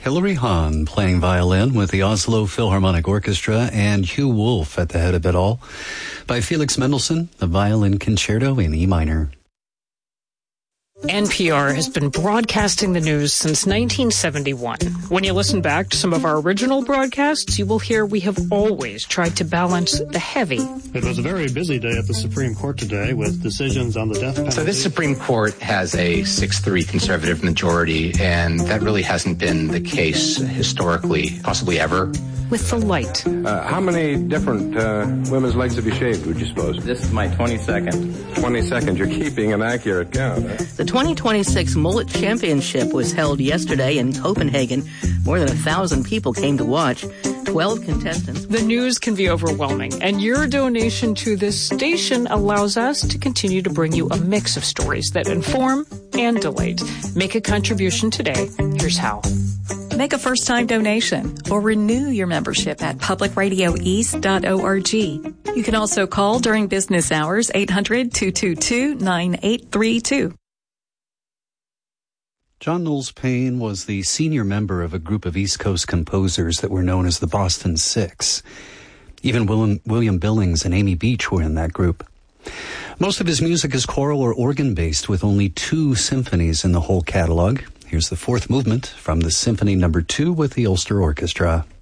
Hilary Hahn playing violin with the Oslo Philharmonic Orchestra, and Hugh Wolf at the head of it all. By Felix Mendelssohn, the Violin Concerto in E minor. NPR has been broadcasting the news since 1971. When you listen back to some of our original broadcasts, you will hear we have always tried to balance the heavy. It was a very busy day at the Supreme Court today with decisions on the death penalty. So this Supreme Court has a 6-3 conservative majority, and that really hasn't been the case historically, possibly ever. With the light. How many different women's legs have you shaved, would you suppose? This is my 22nd. 22nd. You're keeping an accurate count, huh? The 2026 Mullet Championship was held yesterday in Copenhagen. More than 1,000 people came to watch. 12 contestants. The news can be overwhelming, and your donation to this station allows us to continue to bring you a mix of stories that inform and delight. Make a contribution today. Here's how. Make a first-time donation or renew your membership at publicradioeast.org. You can also call during business hours 800-222-9832. John Knowles Payne was the senior member of a group of East Coast composers that were known as the Boston Six. Even William Billings and Amy Beach were in that group. Most of his music is choral or organ-based, with only 2 symphonies in the whole catalog. Here's the 4th movement from the Symphony No. 2 with the Ulster Orchestra.